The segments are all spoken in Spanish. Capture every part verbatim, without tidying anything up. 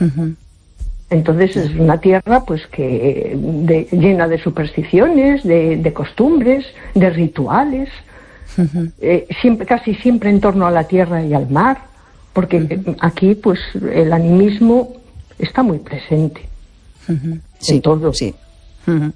Uh-huh. Entonces es una tierra pues que de, llena de supersticiones, de, de costumbres, de rituales, uh-huh. eh, siempre, casi siempre en torno a la tierra y al mar, porque uh-huh. aquí pues el animismo está muy presente, uh-huh. sí, en todo. Sí. Uh-huh.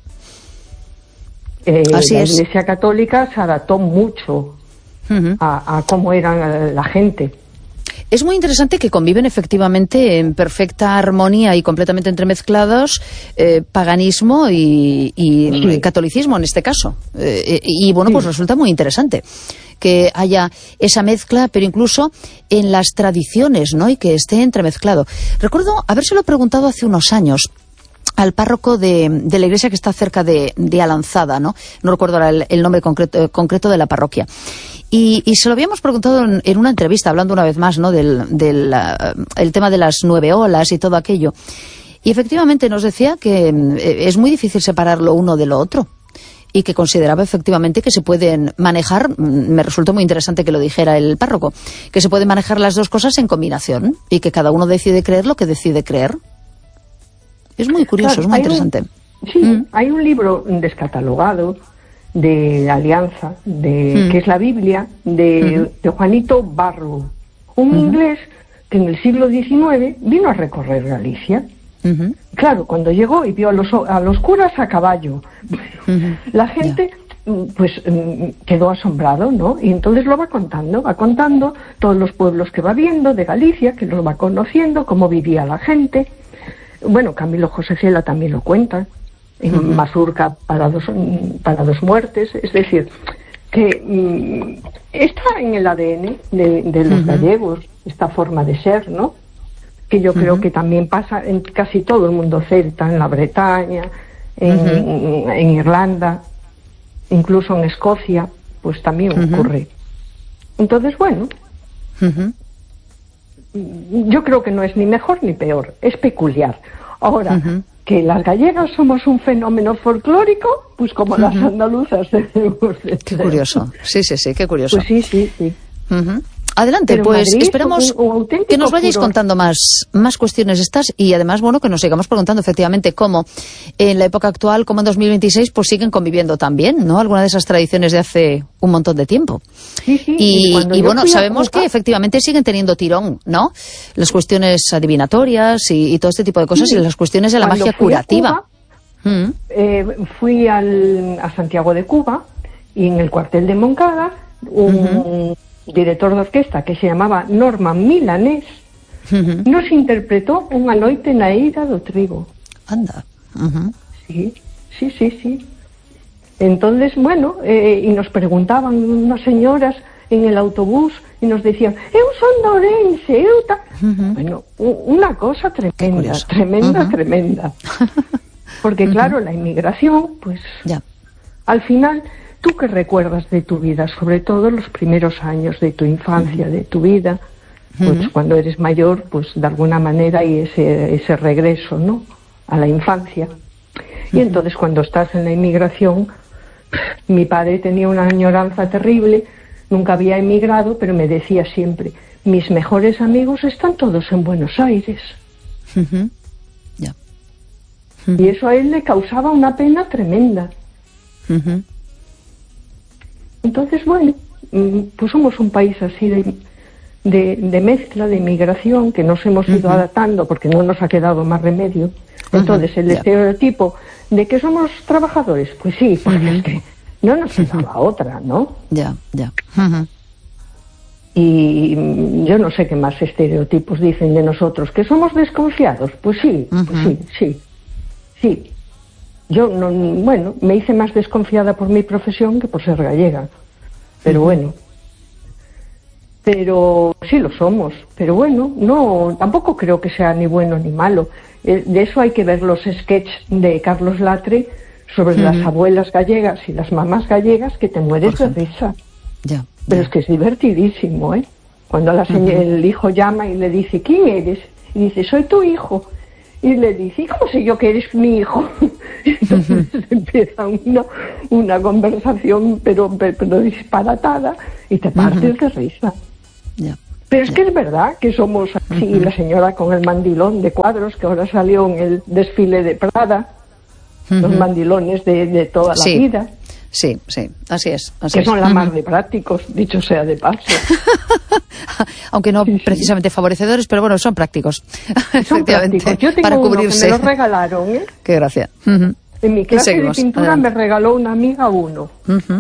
Eh, Así la es. Iglesia Católica se adaptó mucho uh-huh. a, a cómo era la gente. Es muy interesante que conviven efectivamente en perfecta armonía y completamente entremezclados eh, paganismo y, y sí. catolicismo en este caso. Eh, y bueno, pues sí. resulta muy interesante que haya esa mezcla, pero incluso en las tradiciones, ¿no? Y que esté entremezclado. Recuerdo habérselo preguntado hace unos años al párroco de, de la iglesia que está cerca de, de Alanzada, ¿no? No recuerdo el, el nombre concreto, concreto de la parroquia. Y, y se lo habíamos preguntado en, en una entrevista, hablando una vez más, ¿no? Del, del uh, el tema de las nueve olas y todo aquello. Y efectivamente nos decía que eh, es muy difícil separar lo uno de lo otro. Y que consideraba efectivamente que se pueden manejar, me resultó muy interesante que lo dijera el párroco, que se pueden manejar las dos cosas en combinación y que cada uno decide creer lo que decide creer. Es muy curioso, claro, es muy interesante. Un, sí, mm. hay un libro descatalogado de Alianza, de, mm. que es la Biblia, de, mm. de Juanito Barrow, un mm. inglés que en el siglo diecinueve vino a recorrer Galicia. Mm-hmm. Claro, cuando llegó y vio a los, a los curas a caballo, mm-hmm. la gente yeah. pues quedó asombrado, ¿no? Y entonces lo va contando, va contando todos los pueblos que va viendo de Galicia, que los va conociendo, cómo vivía la gente. Bueno, Camilo José Cela también lo cuenta, en uh-huh. Mazurca para dos, para dos muertes, es decir, que mm, está en el A D N de, de los uh-huh. gallegos, esta forma de ser, ¿no? Que yo uh-huh. creo que también pasa en casi todo el mundo celta, en la Bretaña, en, uh-huh. en, en Irlanda, incluso en Escocia, pues también uh-huh. ocurre. Entonces, bueno... Uh-huh. Yo creo que no es ni mejor ni peor, es peculiar. Ahora, uh-huh. que las gallegas somos un fenómeno folclórico, pues como uh-huh. las andaluzas debemos de ser. Qué curioso, sí, sí, sí, qué curioso. Pues sí, sí, sí. Uh-huh. Adelante, pero pues Madrid, esperamos un, un que nos vayáis furor. contando más, más cuestiones estas y además, bueno, que nos sigamos preguntando efectivamente cómo en la época actual, como en dos mil veintiséis, pues siguen conviviendo también, ¿no? Alguna de esas tradiciones de hace un montón de tiempo. Sí, sí, y, y, y bueno, sabemos que efectivamente siguen teniendo tirón, ¿no? Las cuestiones adivinatorias y, y todo este tipo de cosas sí. y las cuestiones de la cuando magia curativa. Cuba, mm. eh, fui al, a Santiago de Cuba y en el cuartel de Moncada un... Uh-huh. director de orquesta que se llamaba Norman Milanés uh-huh. nos interpretó Unha noite na eira do trigo. Anda. Uh-huh. Sí, sí, sí, sí. Entonces, bueno, eh, y nos preguntaban unas señoras en el autobús y nos decían, eu son de Ourense, eu ta... Uh-huh. Bueno, una cosa tremenda, tremenda, uh-huh. tremenda. Porque uh-huh. claro, la inmigración, pues yeah. al final... ¿Tú qué recuerdas de tu vida? Sobre todo los primeros años de tu infancia, uh-huh. de tu vida. Pues uh-huh. cuando eres mayor, pues de alguna manera hay ese, ese regreso, ¿no? A la infancia. Uh-huh. Y entonces cuando estás en la inmigración, mi padre tenía una añoranza terrible, nunca había emigrado, pero me decía siempre, mis mejores amigos están todos en Buenos Aires. Uh-huh. Yeah. Uh-huh. Y eso a él le causaba una pena tremenda. Uh-huh. Entonces, bueno, pues somos un país así de, de, de mezcla, de inmigración, que nos hemos ido uh-huh. adaptando porque no nos ha quedado más remedio. Entonces, uh-huh. el yeah. estereotipo de que somos trabajadores, pues sí, porque uh-huh. es que no nos quedaba uh-huh. otra, ¿no? Ya, ya. Uh-huh. Y yo no sé qué más estereotipos dicen de nosotros, que somos desconfiados, pues sí, uh-huh. pues sí, sí, sí. Yo, no, bueno, me hice más desconfiada por mi profesión que por ser gallega. Pero uh-huh. bueno. Pero sí lo somos. Pero bueno, no, tampoco creo que sea ni bueno ni malo. Eh, de eso hay que ver los sketches de Carlos Latre sobre uh-huh. las abuelas gallegas y las mamás gallegas que te mueres de risa. Ya, Pero ya. es que es divertidísimo, ¿eh? Cuando la señora, uh-huh. el hijo llama y le dice, ¿quién eres? Y dice, soy tu hijo. Y le dice, ¿y cómo sé yo que eres mi hijo? Y entonces uh-huh. empieza una, una conversación, pero, pero, pero disparatada, y te partes uh-huh. de risa. Yeah. Pero es que es verdad que somos así, uh-huh. La señora con el mandilón de cuadros que ahora salió en el desfile de Prada, uh-huh. Los mandilones de, de toda la sí. vida. Sí, sí, así es. Así que es. son la uh-huh. más de prácticos, dicho sea de paso. Aunque no sí, sí. precisamente favorecedores, pero bueno, son prácticos. Son prácticos. Yo tengo para uno cubrirse. que me lo regalaron, ¿eh? Qué gracia. Uh-huh. En mi clase de pintura adelante. Me regaló una amiga uno. Uh-huh.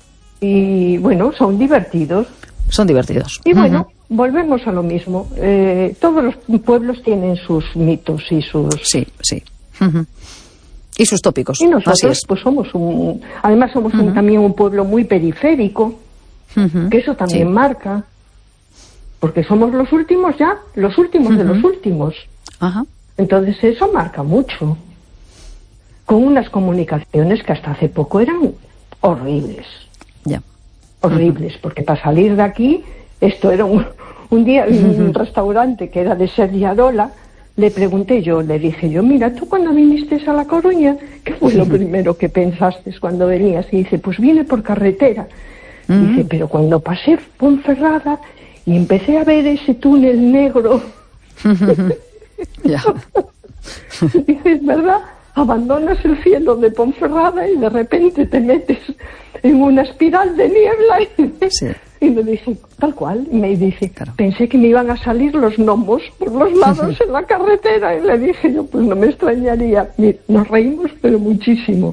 Y bueno, son divertidos. Son divertidos. Y bueno, uh-huh. volvemos a lo mismo. Eh, todos los pueblos tienen sus mitos y sus... Sí, sí. Uh-huh. Y sus tópicos. Y nosotros, pues somos un... Además somos uh-huh. un, también un pueblo muy periférico, uh-huh. que eso también sí. marca. Porque somos los últimos ya, los últimos uh-huh. de los últimos. Uh-huh. Entonces eso marca mucho. Con unas comunicaciones que hasta hace poco eran horribles. Ya. Horribles, uh-huh. porque para salir de aquí, esto era un, un día en uh-huh. un restaurante que era de Sergiarola, le pregunté yo, le dije yo, mira, tú cuando viniste a La Coruña, ¿qué fue lo uh-huh. primero que pensaste cuando venías? Y dice, pues vine por carretera. Uh-huh. Dice, pero cuando pasé Ponferrada y empecé a ver ese túnel negro, uh-huh. ya. Dije, es verdad, abandonas el cielo de Ponferrada y de repente te metes en una espiral de niebla y, sí. y me dice, tal cual, y me dice, claro. Pensé que me iban a salir los gnomos por los lados en la carretera, y le dije yo, pues no me extrañaría. Mira, nos reímos pero muchísimo.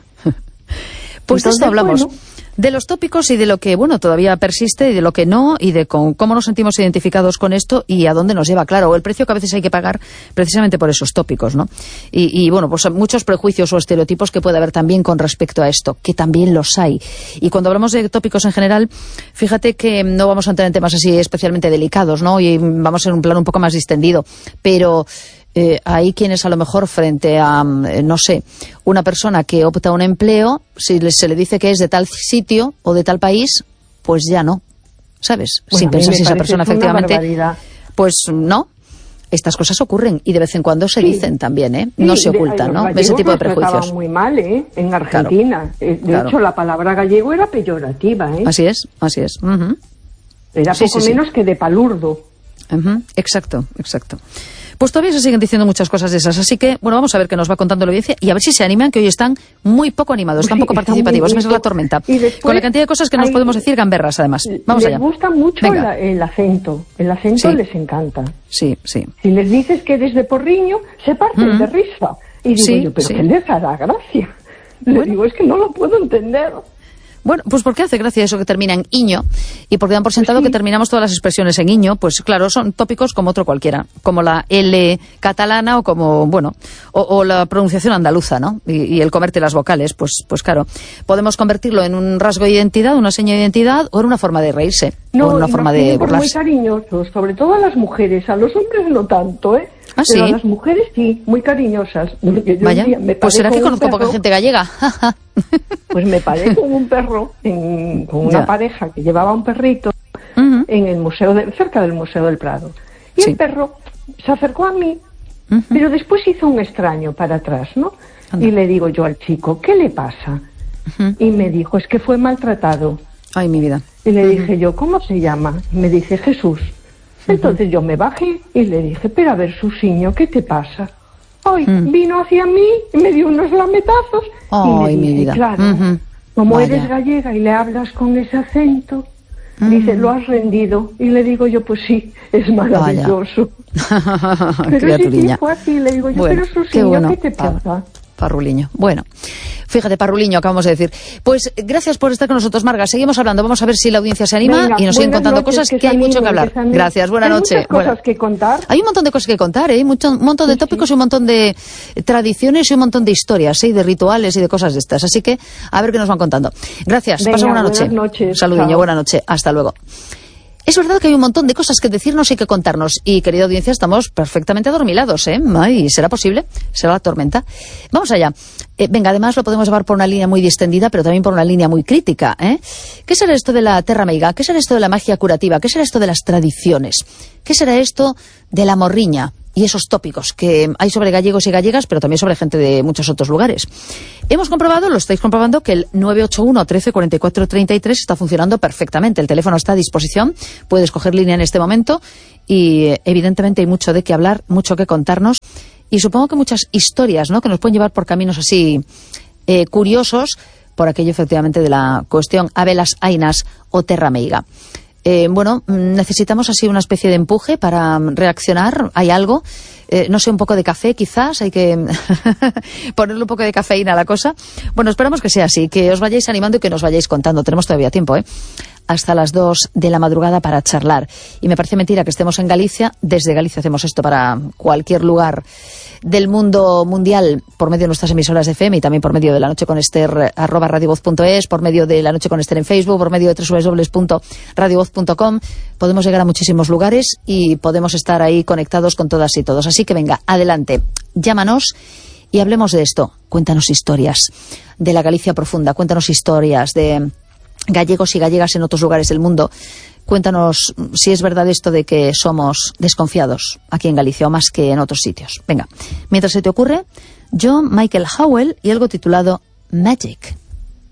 Pues de esto hablamos. Bueno, de los tópicos y de lo que, bueno, todavía persiste y de lo que no, y de con, cómo nos sentimos identificados con esto y a dónde nos lleva, claro, o el precio que a veces hay que pagar precisamente por esos tópicos, ¿no? Y, y bueno, pues muchos prejuicios o estereotipos que puede haber también con respecto a esto, que también los hay. Y cuando hablamos de tópicos en general, fíjate que no vamos a entrar en temas así especialmente delicados, ¿no? Y vamos en un plano un poco más distendido, pero... Eh, hay quienes a lo mejor frente a, eh, no sé, una persona que opta a un empleo, si le, se le dice que es de tal sitio o de tal país, pues ya no, ¿sabes? Bueno, sin pensar si esa persona efectivamente... Barbaridad. Pues no, estas cosas ocurren y de vez en cuando se sí. dicen también, ¿eh? No sí, se ocultan, de, ¿no? Ese tipo de prejuicios. Muy mal, ¿eh? En Argentina. Claro. De claro. hecho, la palabra gallego era peyorativa, ¿eh? Así es, así es. Uh-huh. Era sí, poco sí, menos sí. que de palurdo. Uh-huh. Exacto, exacto. Pues todavía se siguen diciendo muchas cosas de esas, así que, bueno, vamos a ver qué nos va contando la audiencia y a ver si se animan, que hoy están muy poco animados, están sí, poco participativos, esa es la tormenta. Con la cantidad de cosas que nos podemos decir gamberras, además. Vamos les allá. Les gusta mucho la, el acento, el acento sí. les encanta. Sí, sí. Si les dices que eres de Porriño, se parten mm. de risa. Y digo sí, yo, pero sí. ¿qué les hará gracia? Les bueno. digo, es que no lo puedo entender. Bueno, pues porque hace gracia eso que termina en iño y porque dan por sentado pues sí. que terminamos todas las expresiones en iño, pues claro, son tópicos como otro cualquiera, como la L catalana o como, bueno, o, o la pronunciación andaluza, ¿no? Y, y el comerte las vocales, pues pues claro, podemos convertirlo en un rasgo de identidad, una seña de identidad o en una forma de reírse, no, o en una forma de burlarse. Muy cariñosos, sobre todo a las mujeres, a los hombres no tanto, ¿eh? ¿Ah, pero sí? a las mujeres sí, muy cariñosas. Yo Vaya, me pues será que conozco perro, poca gente gallega. Pues me paré con un perro, en, con una ya. pareja que llevaba un perrito uh-huh. en el museo de, cerca del Museo del Prado. Y sí. el perro se acercó a mí, uh-huh. pero después hizo un extraño para atrás, ¿no? Anda. Y le digo yo al chico, ¿qué le pasa? Uh-huh. Y me dijo, es que fue maltratado. Ay, mi vida. Y le uh-huh. dije yo, ¿cómo se llama? Y me dice, Jesús. Entonces yo me bajé y le dije, pero a ver, Susiño, ¿qué te pasa? Ay, mm. vino hacia mí y me dio unos lametazos. Oh, y me mi dice, vida. claro, uh-huh. como Vaya. eres gallega y le hablas con ese acento, mm. dice, lo has rendido. Y le digo yo, pues sí, es maravilloso. Pero sí, sí, fue así, le digo yo, bueno, pero Susiño, qué, bueno, ¿qué te pasa? Bueno. Parruliño. Bueno, fíjate, Parruliño, acabamos de decir. Pues gracias por estar con nosotros, Marga. Seguimos hablando. Vamos a ver si la audiencia se anima. Venga, y nos siguen contando noches, cosas que, que hay anime, mucho que hablar. Que gracias, buena hay noche. Hay muchas cosas bueno, que contar. Hay un montón de cosas que contar, ¿eh? Hay mucho, un montón de tópicos sí. y un montón de tradiciones y un montón de historias, ¿eh? Y de rituales y de cosas de estas. Así que a ver qué nos van contando. Gracias. Venga, pasa buena noche. Buenas noches. Saludiño, buena noche. Hasta luego. Es verdad que hay un montón de cosas que decirnos y que contarnos. Y, querida audiencia, estamos perfectamente adormilados, ¿eh? Ay, ¿será posible? ¿Será la tormenta? Vamos allá. Eh, venga, además lo podemos llevar por una línea muy distendida, pero también por una línea muy crítica, ¿eh? ¿Qué será esto de la terra meiga? ¿Qué será esto de la magia curativa? ¿Qué será esto de las tradiciones? ¿Qué será esto de la morriña? y esos tópicos que hay sobre gallegos y gallegas, pero también sobre gente de muchos otros lugares. Hemos comprobado, lo estáis comprobando, que el nueve ocho uno, trece, cuarenta y cuatro, treinta y tres está funcionando perfectamente. El teléfono está a disposición, puedes coger línea en este momento y evidentemente hay mucho de qué hablar, mucho que contarnos y supongo que muchas historias, ¿no?, que nos pueden llevar por caminos así eh, curiosos por aquello efectivamente de la cuestión Abelas Ainas o Terra Meiga. Eh, bueno, necesitamos así una especie de empuje para reaccionar. ¿Hay algo? Eh, no sé, un poco de café quizás, hay que ponerle un poco de cafeína a la cosa. Bueno, esperamos que sea así, que os vayáis animando y que nos vayáis contando. Tenemos todavía tiempo, ¿eh? Hasta las dos de la madrugada para charlar. Y me parece mentira que estemos en Galicia. Desde Galicia hacemos esto para cualquier lugar del mundo mundial por medio de nuestras emisoras de F M y también por medio de La Noche con Ester, arroba radiovoz punto es, por medio de La Noche con Ester en Facebook, por medio de doble u doble u doble u punto radiovoz punto com. Podemos llegar a muchísimos lugares y podemos estar ahí conectados con todas y todos. Así que venga, adelante, llámanos y hablemos de esto. Cuéntanos historias de la Galicia profunda, cuéntanos historias de gallegos y gallegas en otros lugares del mundo. Cuéntanos si es verdad esto de que somos desconfiados aquí en Galicia o más que en otros sitios. Venga, mientras se te ocurre, yo, Michael Howell y algo titulado Magic.